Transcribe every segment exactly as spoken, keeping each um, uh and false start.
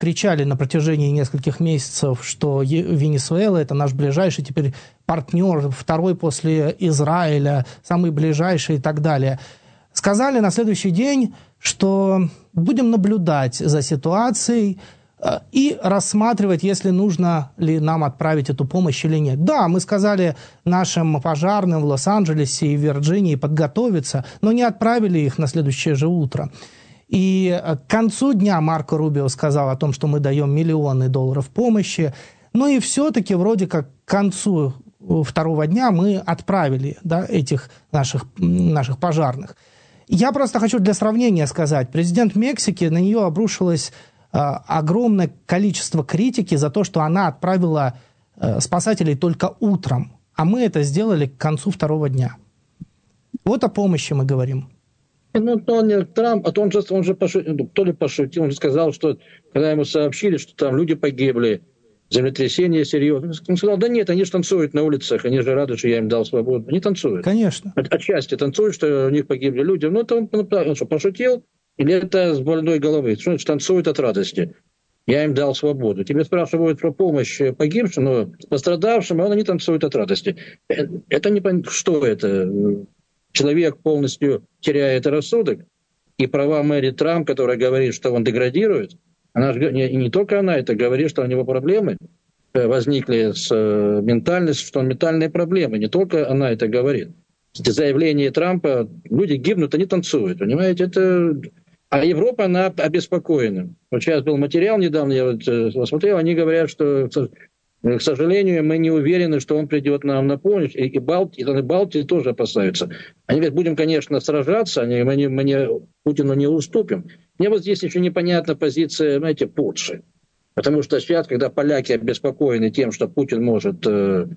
кричали на протяжении нескольких месяцев, что Венесуэла – это наш ближайший теперь партнер, второй после Израиля, самый ближайший и так далее. Сказали на следующий день, что будем наблюдать за ситуацией и рассматривать, если нужно ли нам отправить эту помощь или нет. Да, мы сказали нашим пожарным в Лос-Анджелесе и Вирджинии подготовиться, но не отправили их на следующее же утро. И к концу дня Марко Рубио сказал о том, что мы даем миллионы долларов помощи. Ну и все-таки вроде как к концу второго дня мы отправили, да, этих наших, наших пожарных. Я просто хочу для сравнения сказать. Президент Мексики, на нее обрушилось э, огромное количество критики за то, что она отправила э, спасателей только утром. А мы это сделали к концу второго дня. Вот о помощи мы говорим. Ну, Дональд Трамп, а то он же, он же пошутил, то ли пошутил, он же сказал, что когда ему сообщили, что там люди погибли, землетрясение серьезное, он сказал, да нет, они же танцуют на улицах, они же рады, что я им дал свободу. Они танцуют. Конечно. От, отчасти танцуют, что у них погибли люди. Ну, это он, он что, пошутил? Или это с больной головы? Что значит танцуют от радости? Я им дал свободу. Тебе спрашивают про помощь погибшим, но пострадавшим, а они танцуют от радости. Это не понятно, что это? Человек полностью теряет рассудок, и права Мэри Трамп, которая говорит, что он деградирует, она же, не, не только она это говорит, что у него проблемы возникли с ментальностью, что он ментальные проблемы, не только она это говорит. Заявление Трампа, люди гибнут, они танцуют, понимаете, это... А Европа, она обеспокоена. Вот сейчас был материал недавно, я вот смотрел, они говорят, что... К сожалению, мы не уверены, что он придет нам на помощь, и, и, Балти, и Балтии тоже опасаются. Они говорят, будем, конечно, сражаться, они, мы, не, мы не, Путину не уступим. Мне вот здесь еще непонятна позиция, знаете, Польши. Потому что сейчас, когда поляки обеспокоены тем, что Путин может э,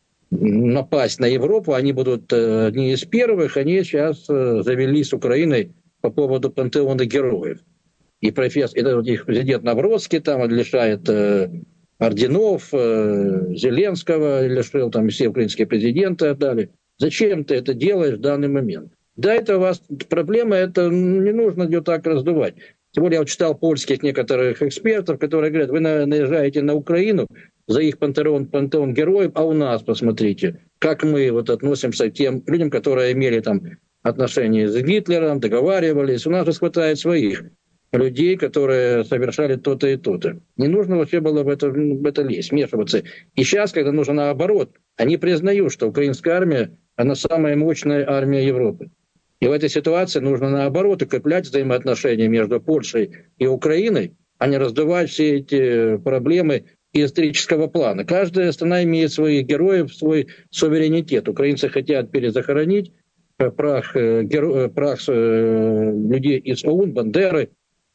напасть на Европу, они будут э, одни из первых, они сейчас э, завели с Украиной по поводу пантеона героев. И профессор, и их президент Навроцкий там лишает... Э, орденов, э, Зеленского лишил, там все украинские президенты отдали. Зачем ты это делаешь в данный момент? Да, это у вас проблема, это не нужно ее так раздувать. Тем более я вот читал польских некоторых экспертов, которые говорят, вы наезжаете на Украину за их пантеон, пантеон героев, а у нас, посмотрите, как мы вот относимся к тем людям, которые имели там отношения с Гитлером, договаривались. У нас же хватает своих людей, которые совершали то-то и то-то. Не нужно вообще было в это, в это лезть, вмешиваться. И сейчас, когда нужно наоборот, они признают, что украинская армия, она самая мощная армия Европы. И в этой ситуации нужно наоборот укреплять взаимоотношения между Польшей и Украиной, а не раздувать все эти проблемы исторического плана. Каждая страна имеет своих героев, свой суверенитет. Украинцы хотят перезахоронить прах, геро... прах людей из ОУН, Бандеры,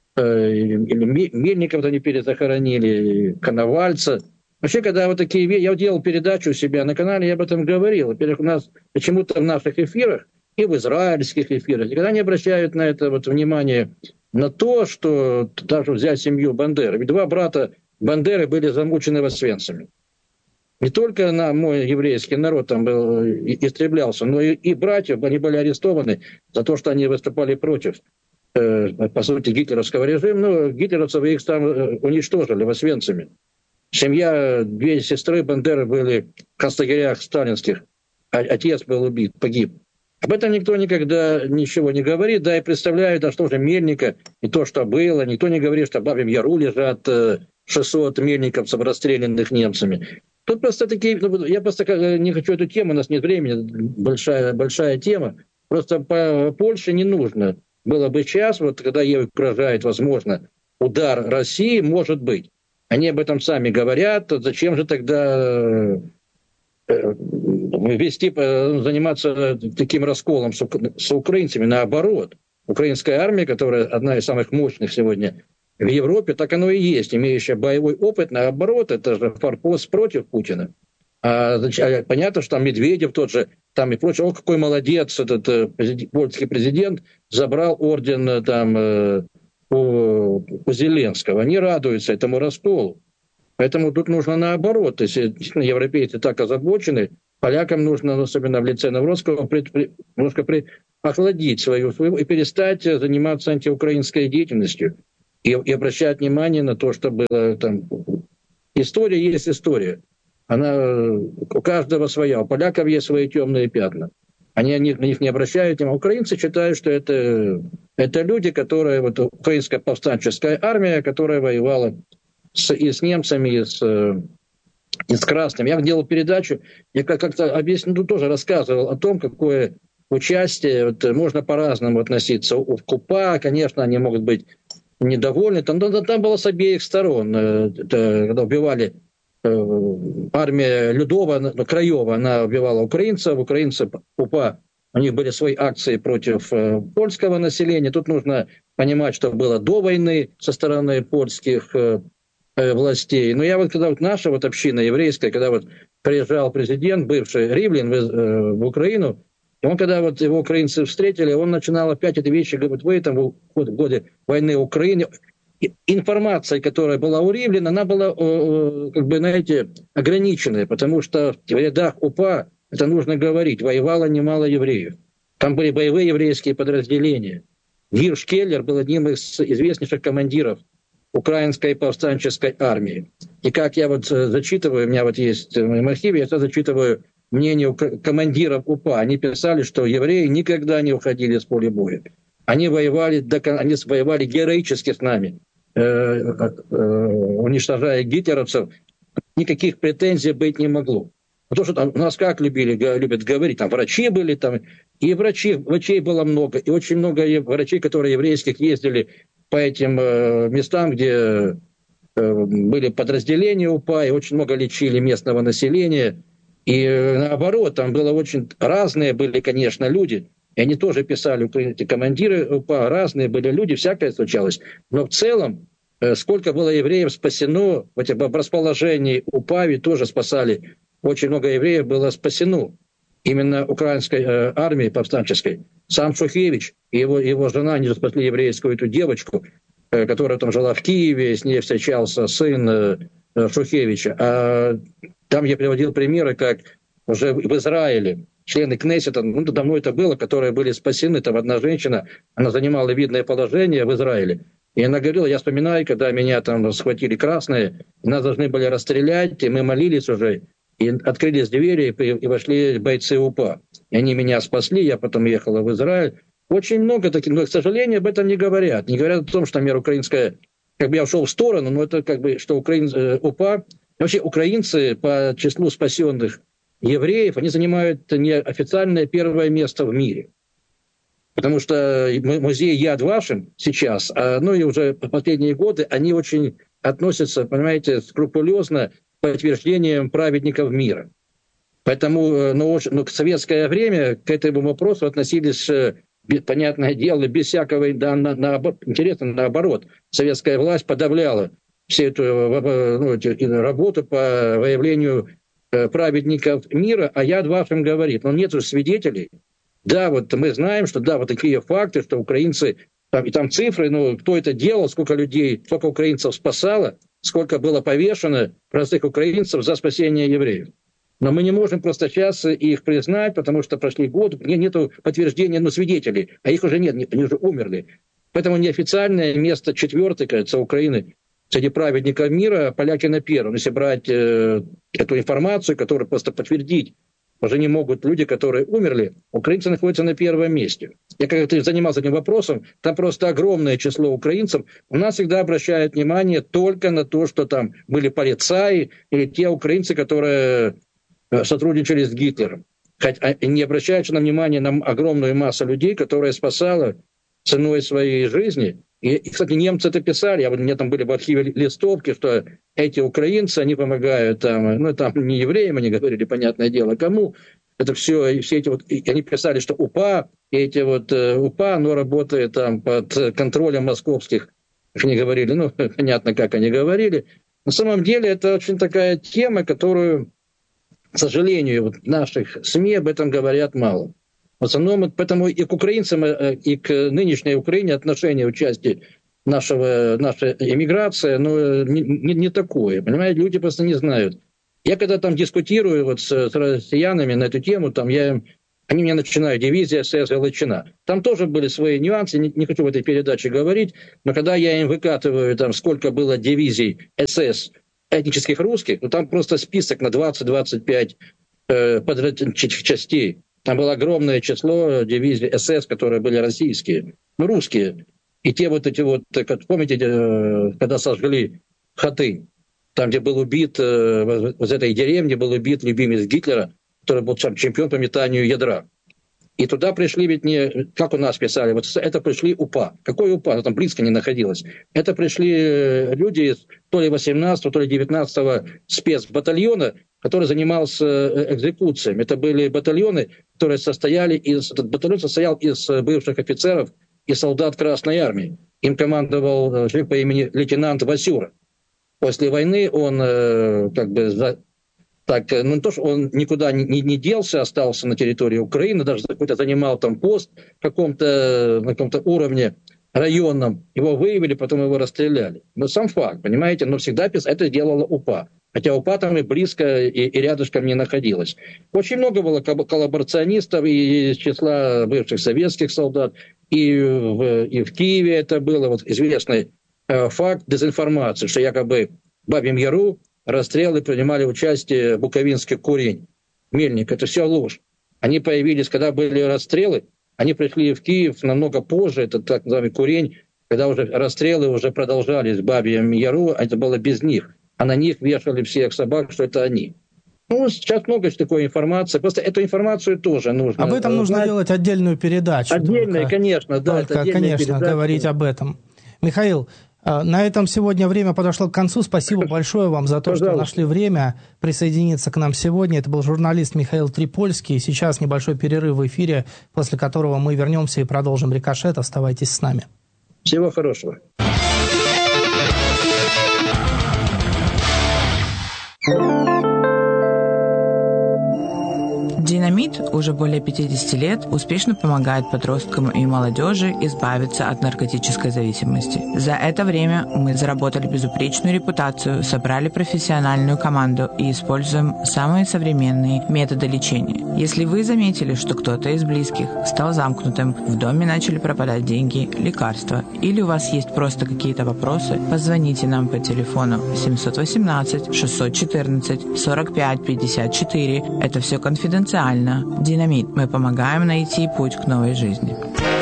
или Мельников они перезахоронили, Коновальца. Вообще, когда вот такие вещи... Я делал передачу у себя на канале, я об этом говорил. Во-первых, у нас почему-то в наших эфирах и в израильских эфирах никогда не обращают на это вот внимание, на то, что даже взять семью Бандеры. Ведь два брата Бандеры были замучены в Освенциме. Не только на мой еврейский народ там был, истреблялся, но и, и братьев, они были арестованы за то, что они выступали против, э, по сути, гитлеровского режима. Но гитлеровцев их там уничтожили в Освенциме. Семья, две сестры Бандеры были в концлагерях сталинских. Отец был убит, погиб. Об этом никто никогда ничего не говорит. Да, и представляют, а что же Мельника и то, что было. Никто не говорит, что в Бабьем Яру лежат шестьсот мельниковцев, расстрелянных немцами. Тут просто такие... Я просто не хочу эту тему, у нас нет времени, большая, большая тема. Просто по Польше не нужно было бы сейчас, вот когда ей угрожает, возможно, удар России, может быть. Они об этом сами говорят. Зачем же тогда вести, заниматься таким расколом с украинцами? Наоборот, украинская армия, которая одна из самых мощных сегодня в Европе, так оно и есть, имеющая боевой опыт, наоборот, это же форпост против Путина. А, значит, понятно, что там Медведев тот же, там и прочее, о, какой молодец этот президент, польский президент, забрал орден там у, у Зеленского. Они радуются этому расколу. Поэтому тут нужно наоборот. Если действительно европейцы так озабочены, полякам нужно, особенно в лице Навроцкого, при, при, немножко при, охладить свою, свою и перестать заниматься антиукраинской деятельностью. и, и обращать внимание на то, что было там. История есть история. Она у каждого своя. У поляков есть свои темные пятна. Они на них не обращают внимания. Украинцы считают, что это, это люди, которые... Вот украинская повстанческая армия, которая воевала с, и с немцами, и с, и с красными. Я делал передачу, я как-то объяснил, ну, тоже рассказывал о том, какое участие, вот, можно по-разному относиться. У КУПА, конечно, они могут быть недовольны. Там, там было с обеих сторон. Это, когда убивали армия Людова, Краева, она убивала украинцев, украинцы, УПА, у них были свои акции против польского населения. Тут нужно понимать, что было до войны со стороны польских властей. Но я вот, когда вот наша вот община еврейская, когда вот приезжал президент, бывший Ривлин в, в Украину, и он, когда вот его украинцы встретили, он начинал опять эти вещи говорить, вы там в годы войны в Украине, информация, которая была у Ривлина, она была, как бы, знаете, ограниченная, потому что в рядах УПА, это нужно говорить, воевало немало евреев. Там были боевые еврейские подразделения. Гирш Келлер был одним из известнейших командиров украинской повстанческой армии. И как я вот зачитываю, у меня вот есть в моем архиве, я зачитываю мнение командиров УПА. Они писали, что евреи никогда не уходили с поля боя. Они воевали, до, они воевали героически с нами, э, э, уничтожая гитлеровцев. Никаких претензий быть не могло. Потому что там, у нас как любили, любят говорить, там врачи были, там, и врачи, врачей было много, и очень много врачей, которые еврейских ездили по этим э, местам, где э, были подразделения УПА, и очень много лечили местного населения. И э, наоборот, там было очень разные были, конечно, люди. И они тоже писали, эти командиры УПА, разные были люди, всякое случалось. Но в целом, э, сколько было евреев спасено в этих расположении УПА, ведь тоже спасали. Очень много евреев было спасено именно украинской э, армией повстанческой. Сам Шухевич и его, его жена, они же спасли еврейскую эту девочку, э, которая там жила в Киеве, с ней встречался сын э, Шухевича. А там я приводил примеры, как уже в Израиле члены Кнессета, ну, давно это было, которые были спасены. Там одна женщина, она занимала видное положение в Израиле. И она говорила, я вспоминаю, когда меня там схватили красные, нас должны были расстрелять, и мы молились уже, и открылись двери, и вошли бойцы УПА. И они меня спасли, я потом ехала в Израиль. Очень много таких, но, к сожалению, об этом не говорят. Не говорят о том, что, например, украинская, как бы я ушел в сторону, но это как бы, что украин, УПА, вообще украинцы по числу спасенных евреев, они занимают неофициальное первое место в мире. Потому что музей Яд Вашем сейчас, ну и уже в последние годы, они очень относятся, понимаете, скрупулезно к подтверждениям праведников мира. Поэтому ну, ну, в советское время к этому вопросу относились, понятное дело, без всякого, да, на, на, интересно, наоборот. Советская власть подавляла всю эту ну, эту работу по выявлению праведников мира, а Яд Вашем говорит, но нет же свидетелей. Да, вот мы знаем, что да, вот такие факты, что украинцы, там, и там цифры, ну, кто это делал, сколько людей, сколько украинцев спасало, сколько было повешено простых украинцев за спасение евреев. Но мы не можем просто сейчас их признать, потому что прошли годы, нет подтверждения, ну, свидетелей, а их уже нет, они уже умерли. Поэтому неофициальное место четвертое, кажется, Украины среди праведников мира, поляки на первом. Если брать э, эту информацию, которую просто подтвердить уже не могут люди, которые умерли, украинцы находятся на первом месте. Я когда занимался этим вопросом, там просто огромное число украинцев. У нас всегда обращают внимание только на то, что там были полицаи или те украинцы, которые сотрудничали с Гитлером. Хотя не обращают на внимание на огромную массу людей, которые спасала ценой своей жизни. И, и, кстати, немцы это писали, а вот у меня там были в архиве листовки, что эти украинцы, они помогают там, ну там не евреям, они говорили, понятное дело, кому. Это все, и все эти вот, и они писали, что УПА, и эти вот УПА, оно работает там под контролем московских, как они говорили, ну понятно, как они говорили. На самом деле это очень такая тема, которую, к сожалению, вот в наших СМИ об этом говорят мало. В основном, поэтому и к украинцам, и к нынешней Украине отношение, участие нашего, нашей эмиграции, ну, не, не, не такое. Понимаете, люди просто не знают. Я когда там дискутирую вот с, с россиянами на эту тему, там я им они мне начинают дивизия СС Галичина. Там тоже были свои нюансы, не, не хочу в этой передаче говорить, но когда я им выкатываю, там, сколько было дивизий СС этнических русских, ну там просто список на двадцать-двадцать пять э, частей. Там было огромное число дивизий СС, которые были российские, ну русские. И те вот эти вот, как, помните, э, когда сожгли Хатынь, там, где был убит, э, в этой деревне был убит любимец Гитлера, который был чемпион по метанию ядра. И туда пришли ведь не, как у нас писали, вот это пришли УПА. Какой УПА? Оно там близко не находилось. Это пришли люди из то ли восемнадцатого, то ли девятнадцатого спецбатальона, который занимался экзекуциями. Это были батальоны, которые состояли из... Этот батальон состоял из бывших офицеров и солдат Красной Армии. Им командовал человек по имени лейтенант Васюра. После войны он как бы... Так, ну то, что он никуда не, не делся, остался на территории Украины, даже какой-то занимал там пост в каком-то, на каком-то уровне районном. Его выявили, потом его расстреляли. Но сам факт, понимаете, но всегда это делала УПА. Хотя УПА там и близко, и, и рядышком не находилась. Очень много было коллаборационистов и из числа бывших советских солдат. И в, и в Киеве это было. Вот известный э, факт дезинформации, что якобы в Бабьем Яру расстрелы принимали участие буковинский курень, Мельник. Это все ложь. Они появились, когда были расстрелы, они пришли в Киев намного позже, это так называемый курень, когда уже расстрелы уже продолжались в Бабьем Яру, это было без них. А на них вешали всех собак, что это они. Ну, сейчас много такой информации. Просто эту информацию тоже нужно Об этом знать. нужно делать отдельную передачу. Отдельную, конечно, да. Только, конечно, передача. Говорить об этом. Михаил, на этом сегодня время подошло к концу. Спасибо большое вам за то, Пожалуйста. Что нашли время присоединиться к нам сегодня. Это был журналист Михаил Трипольский. Сейчас небольшой перерыв в эфире, после которого мы вернемся и продолжим «Рикошет». Оставайтесь с нами. Всего хорошего. Динамит уже более пятьдесят лет успешно помогает подросткам и молодежи избавиться от наркотической зависимости. За это время мы заработали безупречную репутацию, собрали профессиональную команду и используем самые современные методы лечения. Если вы заметили, что кто-то из близких стал замкнутым, в доме начали пропадать деньги, лекарства, или у вас есть просто какие-то вопросы, позвоните нам по телефону семь один восемь шесть один четыре сорок пять пятьдесят четыре. Это все конфиденциально. Динамит. Мы помогаем найти путь к новой жизни.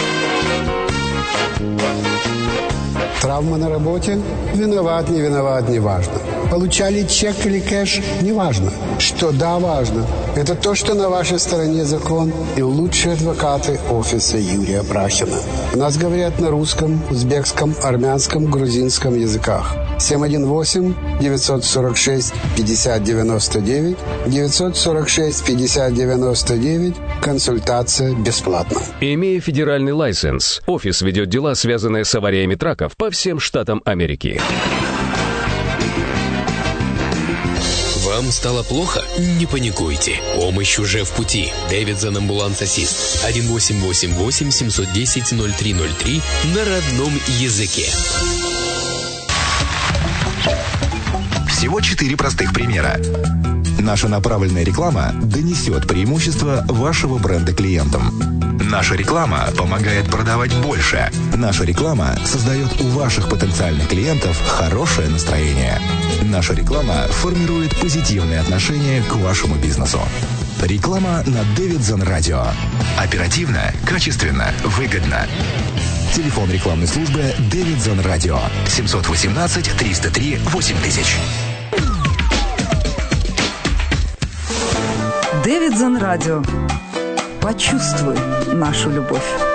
Травма на работе? Виноват, не виноват, не важно. Получали чек или кэш? Не важно. Что да, важно. Это то, что на вашей стороне закон и лучшие адвокаты офиса Юрия Прахина. У нас говорят на русском, узбекском, армянском, грузинском языках. семь один восемь девятьсот сорок шесть пятьдесят девяносто девять девятьсот сорок шесть пятьдесят девяносто девять. Консультация бесплатна. Имея федеральный лайсенс, офис ведет дела, связанные с авариями траков по всем штатам Америки. Вам стало плохо? Не паникуйте. Помощь уже в пути. Дэвидсон Амбуланс Ассист. один восемь восемь восемь семь один ноль ноль три ноль три на родном языке. Всего четыре простых примера. Наша направленная реклама донесет преимущество вашего бренда клиентам. Наша реклама помогает продавать больше. Наша реклама создает у ваших потенциальных клиентов хорошее настроение. Наша реклама формирует позитивные отношения к вашему бизнесу. Реклама на Дэвидсон Радио. Оперативно, качественно, выгодно. Телефон рекламной службы Дэвидсон Радио. семь один восемь триста три восемь тысяч. Дэвидсон Радио. Почувствуй нашу любовь.